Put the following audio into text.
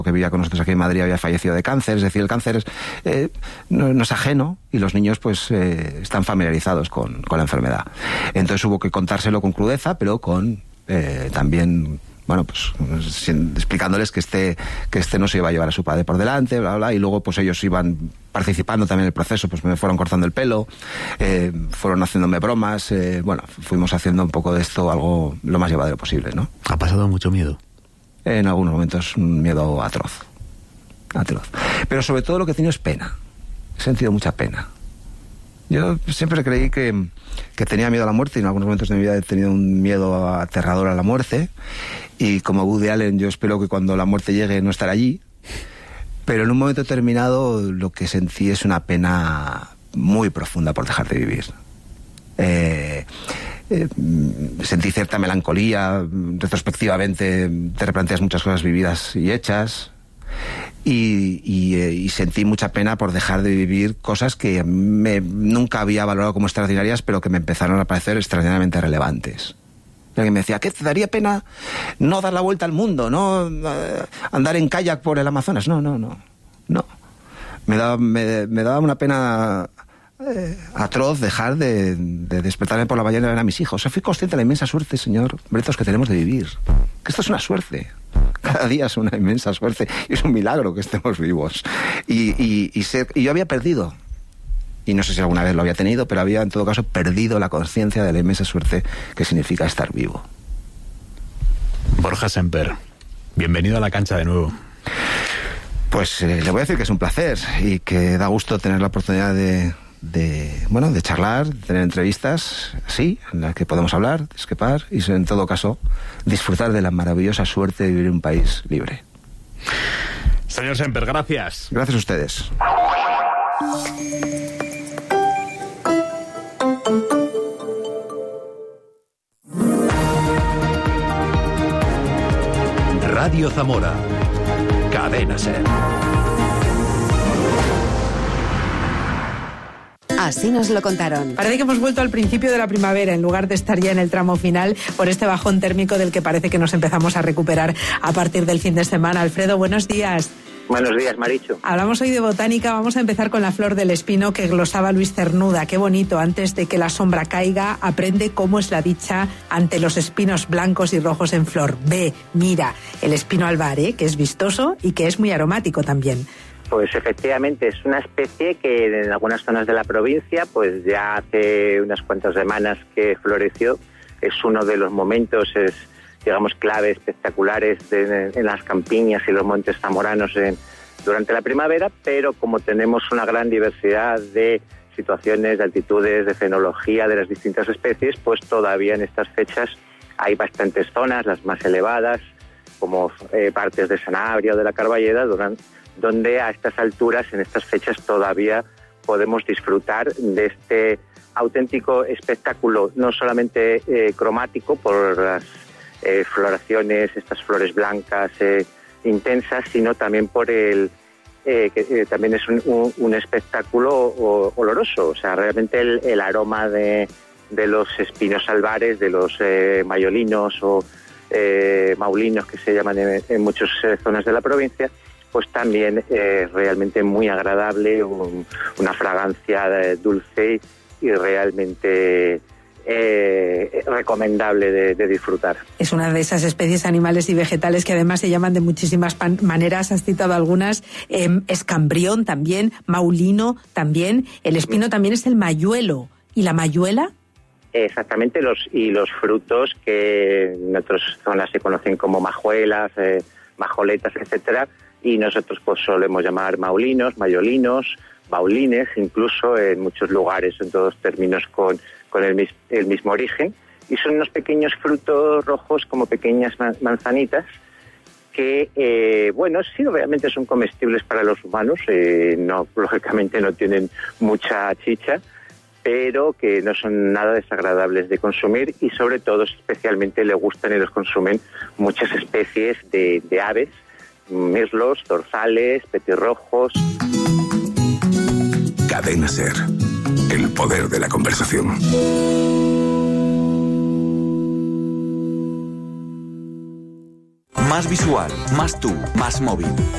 que vivía con nosotros aquí en Madrid había fallecido de cáncer. Es decir, el cáncer no es ajeno y los niños pues están familiarizados con la enfermedad. Entonces hubo que contárselo con crudeza, pero con también... Bueno, pues explicándoles que este no se iba a llevar a su padre por delante, bla, bla, y luego pues ellos iban participando también en el proceso, pues me fueron cortando el pelo, fueron haciéndome bromas, bueno, fuimos haciendo un poco de esto algo lo más llevadero posible, ¿no? ¿Ha pasado mucho miedo? En algunos momentos un miedo atroz. Pero sobre todo lo que he tenido es pena. He sentido mucha pena. Yo siempre creí que tenía miedo a la muerte, y en algunos momentos de mi vida he tenido un miedo aterrador a la muerte, y como Woody Allen yo espero que cuando la muerte llegue no estar allí, pero en un momento determinado lo que sentí es una pena muy profunda por dejar de vivir. Sentí cierta melancolía, retrospectivamente te replanteas muchas cosas vividas y hechas, y sentí mucha pena por dejar de vivir cosas que nunca había valorado como extraordinarias, pero que me empezaron a parecer extraordinariamente relevantes. Alguien me decía, ¿qué te daría pena no dar la vuelta al mundo, no andar en kayak por el Amazonas? No. Me daba una pena atroz dejar de despertarme por la mañana y ver a mis hijos. O sea, fui consciente de la inmensa suerte, señor Bretos, que tenemos de vivir. Que esto es una suerte. Cada día es una inmensa suerte y es un milagro que estemos vivos. Y yo había perdido, y no sé si alguna vez lo había tenido, pero había en todo caso perdido la conciencia de la inmensa suerte que significa estar vivo. Borja Semper, bienvenido a la cancha de nuevo. Pues le voy a decir que es un placer y que da gusto tener la oportunidad de charlar, de tener entrevistas así, en las que podemos hablar, discrepar y en todo caso disfrutar de la maravillosa suerte de vivir en un país libre. Señor Semper, gracias. Gracias a ustedes. Radio Zamora. Cadena SER. Así nos lo contaron. Parece que hemos vuelto al principio de la primavera en lugar de estar ya en el tramo final por este bajón térmico del que parece que nos empezamos a recuperar a partir del fin de semana. Alfredo, buenos días. Buenos días, Marichu. Hablamos hoy de botánica, vamos a empezar con la flor del espino que glosaba Luis Cernuda. Qué bonito, antes de que la sombra caiga, aprende cómo es la dicha ante los espinos blancos y rojos en flor. Ve, mira, el espino albar, que es vistoso y que es muy aromático también. Pues efectivamente, es una especie que en algunas zonas de la provincia, pues ya hace unas cuantas semanas que floreció. Es uno de los momentos, digamos, clave, espectaculares en las campiñas y los montes zamoranos durante la primavera, pero como tenemos una gran diversidad de situaciones, de altitudes, de fenología de las distintas especies, pues todavía en estas fechas hay bastantes zonas, las más elevadas, como partes de Sanabria o de la Carballeda, donde a estas alturas, en estas fechas, todavía podemos disfrutar de este auténtico espectáculo, no solamente cromático por las floraciones, estas flores blancas intensas, sino también por que también es un espectáculo oloroso. O sea, realmente el aroma de los espinos albares, de los mayolinos o maulinos, que se llaman en muchas zonas de la provincia, pues también realmente muy agradable, una fragancia dulce y realmente recomendable de disfrutar. Es una de esas especies animales y vegetales que además se llaman de muchísimas maneras, has citado algunas, escambrión también, maulino también, el espino también es el mayuelo, ¿y la mayuela? Exactamente, los frutos que en otras zonas se conocen como majuelas, majoletas, etcétera, y nosotros pues solemos llamar maulinos, mayolinos, maulines, incluso en muchos lugares, en todos términos con el mismo origen, y son unos pequeños frutos rojos como pequeñas manzanitas que, sí, obviamente son comestibles para los humanos, lógicamente no tienen mucha chicha, pero que no son nada desagradables de consumir y sobre todo especialmente le gustan y los consumen muchas especies de aves, mirlos, zorzales, petirrojos. Cadena SER. El poder de la conversación. Más Más visual, más tú, más móvil.